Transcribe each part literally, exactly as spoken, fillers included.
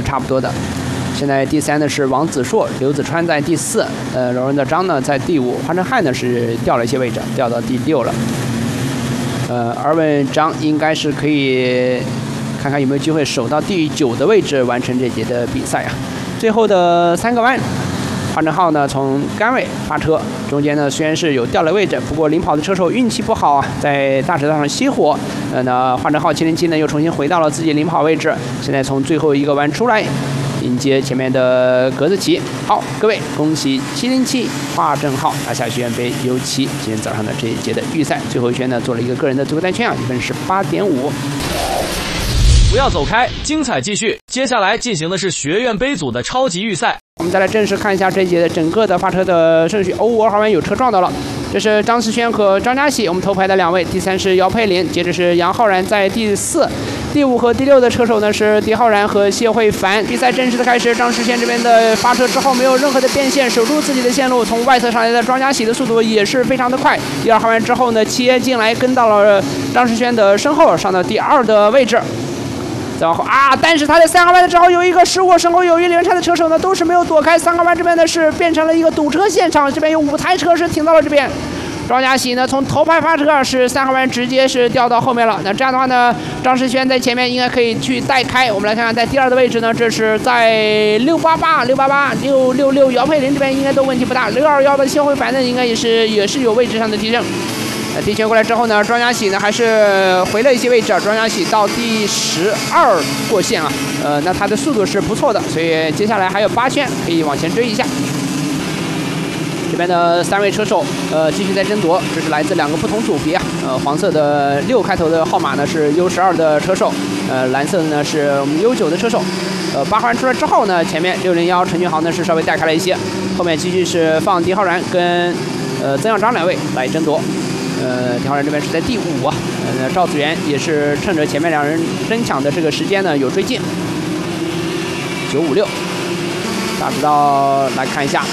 差不多的。现在第三呢是王子硕，刘子川在第四，呃，柔人的张呢在第五，华晨汉呢是掉了一些位置，掉到第六了。呃，而问张应该是可以看看有没有机会守到第九的位置，完成这节的比赛啊。最后的三个弯。华晨浩呢从杆位发车，中间呢虽然是有掉了位置，不过领跑的车手运气不好啊，在大石道上熄火。呃，那华晨浩七零七呢又重新回到了自己领跑位置，现在从最后一个弯出来，迎接前面的格子旗。好，各位，恭喜七零七华晨浩拿下学院杯 U 七。今天早上的这一节的预赛最后一圈呢做了一个个人的最后单圈啊，一分是八点五。 不要走开，精彩继续。接下来进行的是学院杯组的超级预赛。 我们再来正式看一下这一节的整个的发车的顺序。哦，二号弯有车撞到了，这是张思轩和张嘉喜，我们头排的两位。第三是姚佩林，接着是杨浩然在第四。第五和第六的车手呢是狄浩然和谢慧凡。比赛正式的开始，张世轩这边的发车之后没有任何的变线，守住自己的线路。从外侧上来的庄嘉喜的速度也是非常的快。第二号弯之后呢，切进来跟到了张世轩的身后，上到第二的位置。然后啊，但是他在三号弯的之后有一个失误，身后有一连串的车手呢都是没有躲开。三号弯这边呢是变成了一个堵车现场，这边有五台车是停到了这边。庄嘉喜呢从头排发车是三号弯直接是掉到后面了。那这样的话呢，张世轩在前面应该可以去带开。我们来看看在第二的位置呢，这是在六八八、六八八、六六六，姚佩林这边应该都问题不大。六二幺的谢慧凡呢应该也是也是有位置上的提升。第一圈过来之后呢，庄嘉喜呢还是回了一些位置，庄嘉喜到第十二过线啊，呃，那他的速度是不错的，所以接下来还有八圈可以往前追一下。这边的三位车手，呃，继续在争夺，这是来自两个不同组别啊，呃，黄色的六开头的号码呢是 U 十二的车手，呃，蓝色的呢是我们 U 九的车手。呃，八号弯出来之后呢，前面六零一陈俊豪呢是稍微带开了一些，后面继续是放狄浩然跟呃曾耀章两位来争夺。呃，狄浩然这边是在第五啊，呃，赵子元也是趁着前面两人争抢的这个时间呢，有追进。九五六，大直道来看一下，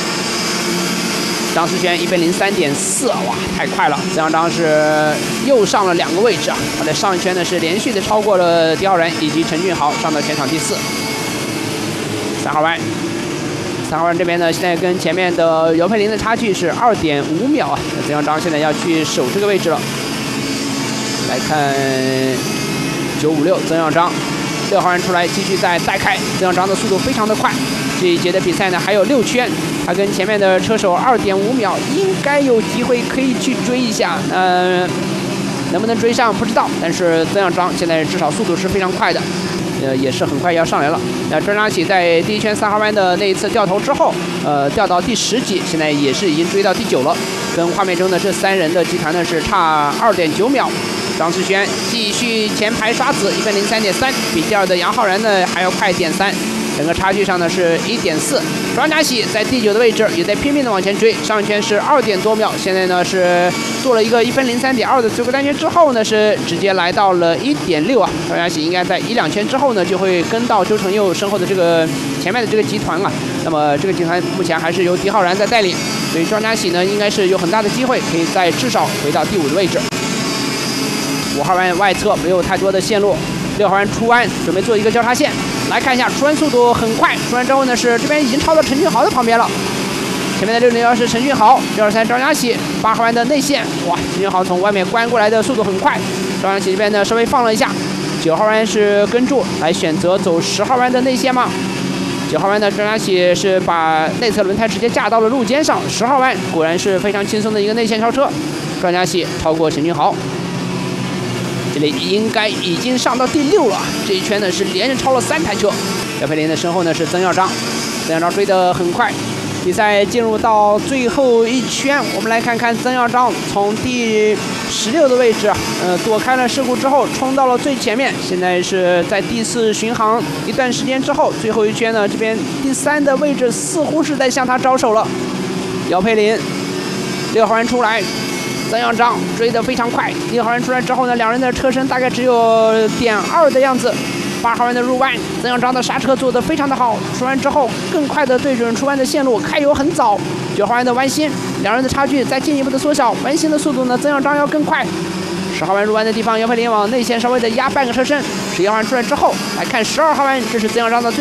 张思轩一分零三点四，哇，太快了！曾耀章是又上了两个位置啊，他在上一圈呢是连续的超过了狄浩然以及陈俊豪，上到全场第四。三号弯。三号弯这边呢，现在跟前面的姚佩林的差距是二点五秒啊。那曾耀章现在要去守这个位置了。来看九五六曾耀章，六号弯出来继续再带开，曾耀章的速度非常的快。这一节的比赛呢还有六圈，他跟前面的车手二点五秒，应该有机会可以去追一下。呃，能不能追上不知道，但是曾耀章现在至少速度是非常快的。呃，也是很快要上来了。那庄嘉喜在第一圈三号弯的那一次掉头之后，呃，掉到第十几，现在也是已经追到第九了。跟画面中的这三人的集团呢是差二点九秒。张世轩继续前排刷子，一分零三点三，比第二的杨浩然呢还要快点三。整个差距上呢是一点四。庄嘉喜在第九的位置，也在拼命的往前追。上一圈是二点多秒，现在呢是做了一个一分零三点二的最后单圈之后呢，是直接来到了一点六啊。庄嘉喜应该在一两圈之后呢，就会跟到周成佑身后的这个前面的这个集团了。那么这个集团目前还是由狄浩然在带领，所以庄嘉喜呢应该是有很大的机会，可以在至少回到第五的位置。五号弯外侧没有太多的线路，六号弯出弯准备做一个交叉线。来看一下，出弯速度很快，出弯之后呢是这边已经超到陈俊豪的旁边了。前面的六零幺是陈俊豪，六二三张嘉喜，八号弯的内线，哇，陈俊豪从外面关过来的速度很快，张嘉喜这边呢稍微放了一下。九号弯是跟住来选择走十号弯的内线吗？九号弯的张嘉喜是把内侧轮胎直接架到了路肩上，十号弯果然是非常轻松的一个内线超车，张嘉喜超过陈俊豪。这里应该已经上到第六了，这一圈呢是连着超了三台车。姚佩林的身后呢是曾耀章，曾耀章追得很快。比赛进入到最后一圈，我们来看看曾耀章从第十六的位置，呃，躲开了事故之后，冲到了最前面。现在是在第四巡航一段时间之后，最后一圈呢，这边第三的位置似乎是在向他招手了。姚佩林，六号弯出来。曾耀章追得非常快，一号弯出来之后呢，两人的车身大概只有点二的样子。八号弯的入弯，曾耀章的刹车做得非常的好，出弯之后更快的对准出弯的线路，开油很早。九号弯的弯心，两人的差距再进一步的缩小，弯心的速度呢，曾耀章要更快。十号弯入弯的地方，姚佩林往内线稍微的压半个车身。十一号弯出来之后，来看十二号弯，这是曾耀章的最